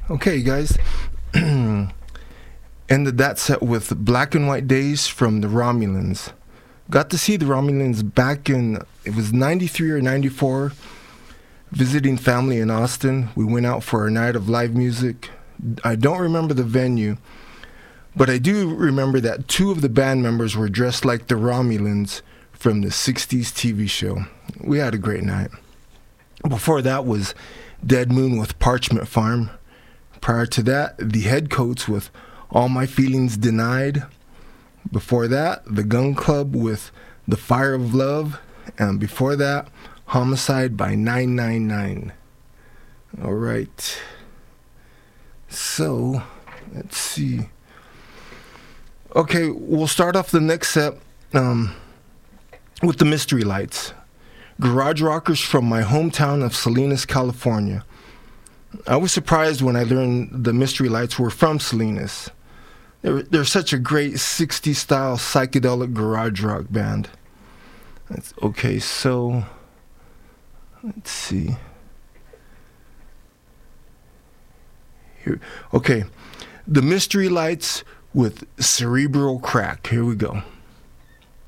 Okay, guys. Ended that set with Black and White Days from the Romulans. Got to see the Romulans back in, it was 93 or 94, visiting family in Austin. We went out for a night of live music. I don't remember the venue, but I do remember that two of the band members were dressed like the Romulans from the 60s TV show. We had a great night. Before that was Dead Moon with Parchment Farm. Prior to that, the Headcoats with All My Feelings Denied. Before that, the Gun Club with The Fire of Love. And before that, Homicide by 999. All right. So, let's see. Okay, we'll start off the next set with the Mystery Lights. Garage rockers from my hometown of Salinas, California. I was surprised when I learned the Mystery Lights were from Salinas. They're such a great 60s style psychedelic garage rock band. Okay, so let's see. Here, okay, the Mystery Lights with Cerebral Crack. Here we go.